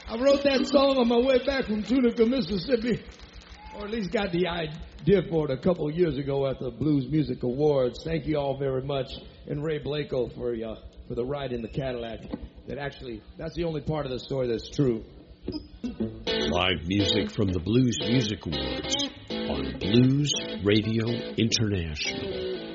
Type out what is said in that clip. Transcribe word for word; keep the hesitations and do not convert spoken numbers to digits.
I wrote that song on my way back from Tunica, Mississippi, or at least got the idea for it a couple of years ago at the Blues Music Awards. Thank you all very much, and Ray Blako for uh, for the ride in the Cadillac. That actually, that's the only part of the story that's true. Live music from the Blues Music Awards on Blues Radio International.